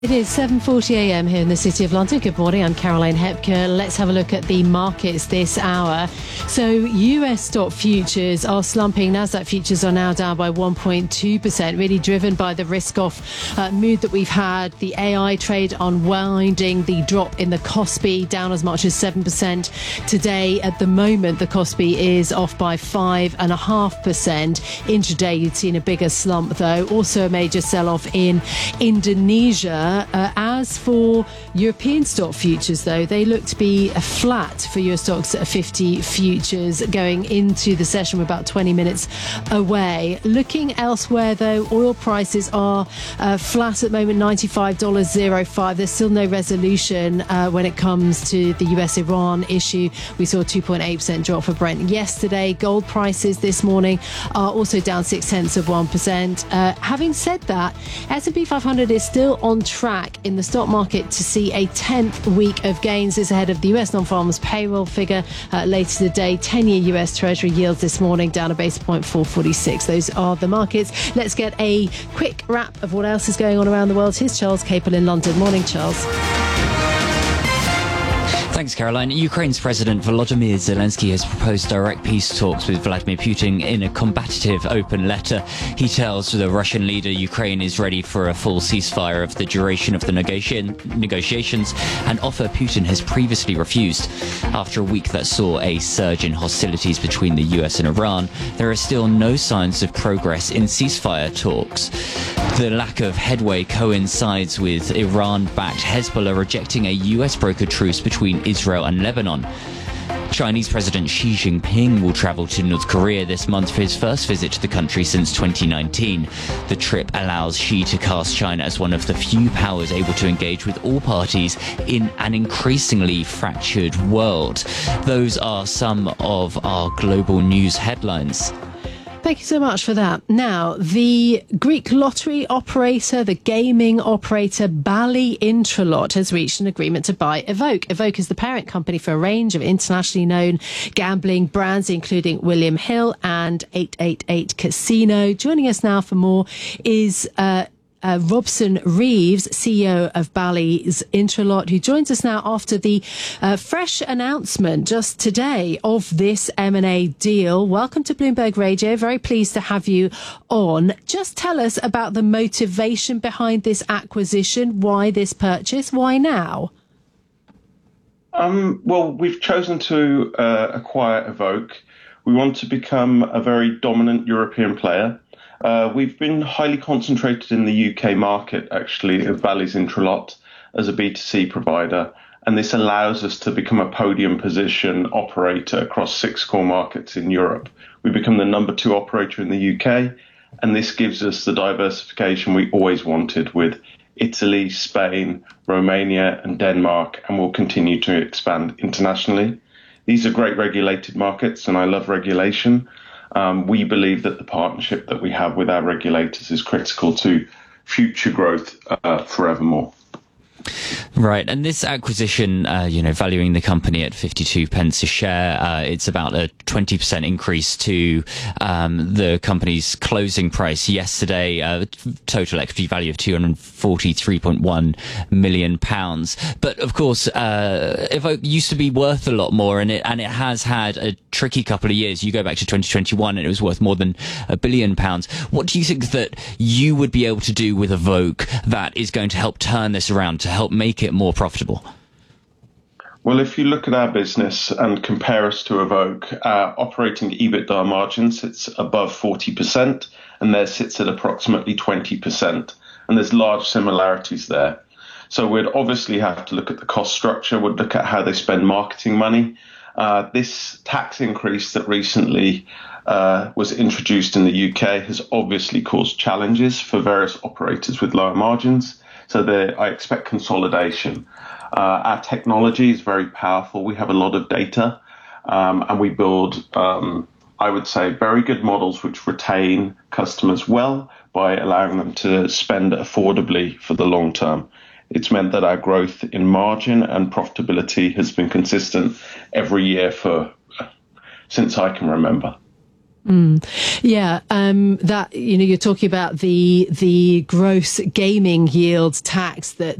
It is 7:40 a.m. here in the City of London. Good morning, I'm Caroline Hepker. Let's have a look at the markets this hour. So US stock futures are slumping. Nasdaq futures are now down by 1.2%, really driven by the risk-off mood that we've had. The AI trade unwinding, the drop in the Kospi down as much as 7% today. At the moment, the Kospi is off by 5.5%. Intraday, you'd seen a bigger slump, though. Also a major sell-off in Indonesia. As for European stock futures, though, they look to be flat for US stocks 50 futures going into the session. We're about 20 minutes away. Looking elsewhere, though, oil prices are flat at the moment, $95.05. There's still no resolution when it comes to the US-Iran issue. We saw a 2.8% drop for Brent yesterday. Gold prices this morning are also down 0.6%. Having said that, S&P 500 is still on track in the stock market to see a 10th week of gains. This ahead of the US non-farmers payroll figure later today. 10-year US Treasury yields this morning down a basis point, 446. Those are the markets. Let's get a quick wrap of what else is going on around the world. Here's Charles Capel in London. Morning, Charles. Thanks, Caroline. Ukraine's President Volodymyr Zelensky has proposed direct peace talks with Vladimir Putin in a combative open letter. He tells the Russian leader Ukraine is ready for a full ceasefire of the duration of the negotiations, an offer Putin has previously refused. After a week that saw a surge in hostilities between the US and Iran, there are still no signs of progress in ceasefire talks. The lack of headway coincides with Iran-backed Hezbollah rejecting a US-brokered truce between Israel and Lebanon. Chinese President Xi Jinping will travel to North Korea this month for his first visit to the country since 2019. The trip allows Xi to cast China as one of the few powers able to engage with all parties in an increasingly fractured world. Those are some of our global news headlines. Thank you so much for that. Now, the Greek lottery operator, the gaming operator Bally Intralot has reached an agreement to buy Evoke. Evoke is the parent company for a range of internationally known gambling brands, including William Hill and 888 Casino. Joining us now for more is Robson Reeves, CEO of Bally's Intralot, who joins us now after the fresh announcement just today of this M&A deal. Welcome to Bloomberg Radio. Very pleased to have you on. Just tell us about the motivation behind this acquisition. Why this purchase? Why now? Well, we've chosen to acquire Evoke. We want to become a very dominant European player. We've been highly concentrated in the UK market, actually, of Bally's Intralot as a B2C provider. And this allows us to become a podium position operator across 6 core markets in Europe. We become the number 2 operator in the UK. And this gives us the diversification we always wanted with Italy, Spain, Romania and Denmark. And we'll continue to expand internationally. These are great regulated markets, and I love regulation. We believe that the partnership that we have with our regulators is critical to future growth forevermore. Right, and this acquisition, valuing the company at 52 pence a share, it's about a 20% increase to the company's closing price yesterday, total equity value of £243.1 million. But of course, Evoke used to be worth a lot more, and it has had a tricky couple of years. You go back to 2021 and it was worth more than £1 billion. What do you think that you would be able to do with Evoke that is going to help turn this around, to help make it more profitable? Well, if you look at our business and compare us to Evoke, our operating EBITDA margin sits above 40%, and theirs sits at approximately 20%. And there's large similarities there. So we'd obviously have to look at the cost structure. We'd look at how they spend marketing money. This tax increase that recently was introduced in the UK has obviously caused challenges for various operators with lower margins. So I expect consolidation. Our technology is very powerful. We have a lot of data, and we build, I would say, very good models which retain customers well by allowing them to spend affordably for the long term. It's meant that our growth in margin and profitability has been consistent every year since I can remember. Yeah, that, you're talking about the gross gaming yield tax that